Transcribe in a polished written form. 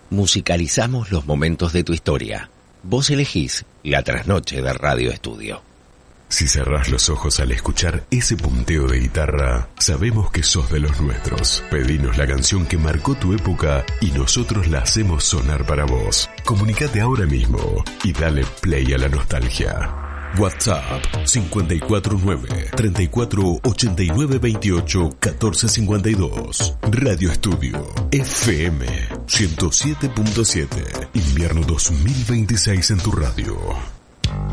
Musicalizamos los momentos de tu historia. Vos elegís la trasnoche de Radio Estudio. Si cerrás los ojos al escuchar ese punteo de guitarra, sabemos que sos de los nuestros. Pedinos la canción que marcó tu época y nosotros la hacemos sonar para vos. Comunicate ahora mismo y dale play a la nostalgia. WhatsApp 549-348928-1452. Radio Estudio FM 107.7. Invierno 2026 en tu radio.